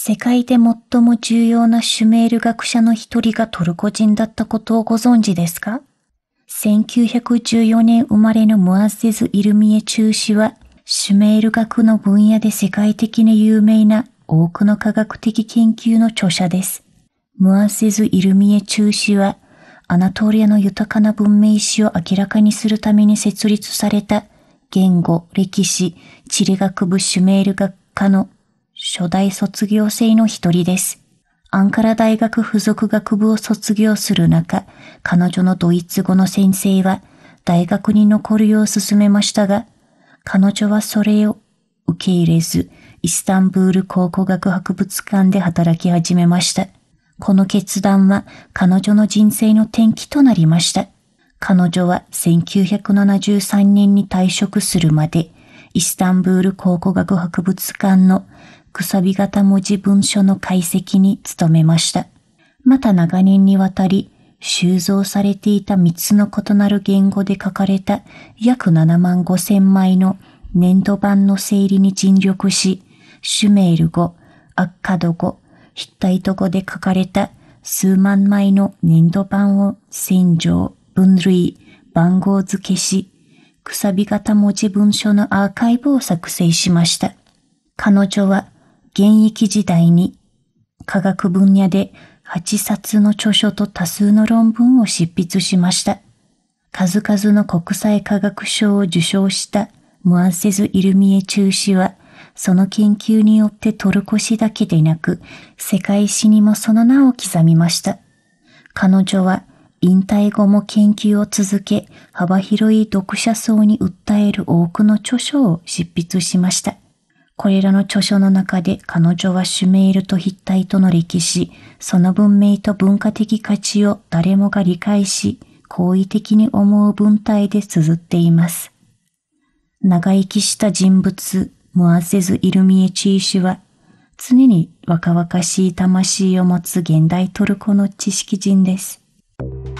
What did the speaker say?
世界で最も重要なシュメール学者の一人がトルコ人だったことをご存知ですか？ 1914 年生まれのムアッゼズ・イルミエ中氏は、シュメール学の分野で世界的に有名な多くの科学的研究の著者です。ムアッゼズ・イルミエ中氏は、アナトリアの豊かな文明史を明らかにするために設立された言語、歴史、地理学部シュメール学科の初代卒業生の一人です。アンカラ大学附属学部を卒業する中、彼女のドイツ語の先生は大学に残るよう勧めましたが、彼女はそれを受け入れず、イスタンブール考古学博物館で働き始めました。この決断は彼女の人生の転機となりました。彼女は1973年に退職するまで、イスタンブール考古学博物館のくさび型文字文書の解析に努めました。また長年にわたり収蔵されていた3つの異なる言語で書かれた約7万5千枚の粘土板の整理に尽力し、シュメール語、アッカド語、ヒッタイト語で書かれた数万枚の粘土板を洗浄、分類、番号付けし、くさび型文字文書のアーカイブを作成しました。彼女は現役時代に科学分野で8冊の著書と多数の論文を執筆しました。数々の国際科学賞を受賞したムアッゼズ・イルミエ中氏は、その研究によってトルコ史だけでなく、世界史にもその名を刻みました。彼女は引退後も研究を続け、幅広い読者層に訴える多くの著書を執筆しました。これらの著書の中で彼女はシュメールとヒッタイトの歴史、その文明と文化的価値を誰もが理解し、好意的に思う文体で綴っています。長生きした人物、ムアッゼズ・イルミエチー氏は、常に若々しい魂を持つ現代トルコの知識人です。